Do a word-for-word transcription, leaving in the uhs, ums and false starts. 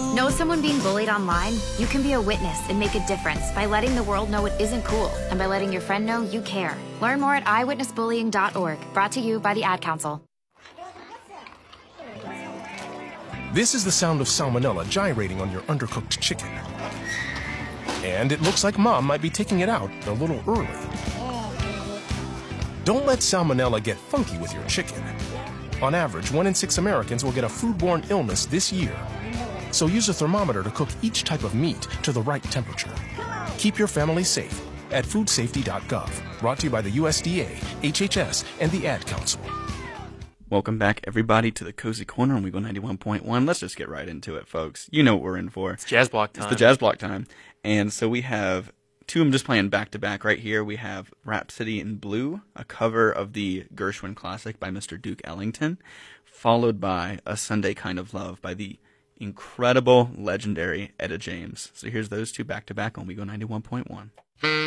Know someone being bullied online? You can be a witness and make a difference by letting the world know it isn't cool and by letting your friend know you care. Learn more at i witness bullying dot org. Brought to you by the Ad Council. This is the sound of salmonella gyrating on your undercooked chicken. And it looks like Mom might be taking it out a little early. Don't let salmonella get funky with your chicken. On average, one in six Americans will get a foodborne illness this year. So use a thermometer to cook each type of meat to the right temperature. Keep your family safe at food safety dot gov. Brought to you by the U S D A, H H S, and the Ad Council. Welcome back, everybody, to the Cozy Corner on Weagle ninety-one point one. Let's just get right into it, folks. You know what we're in for. It's Jazz Block time. It's the Jazz Block time. And so we have two of them just playing back-to-back right here. We have Rhapsody in Blue, a cover of the Gershwin classic by Mister Duke Ellington, followed by A Sunday Kind of Love by the incredible, legendary Etta James. So here's those two back-to-back on Weagle ninety-one point one.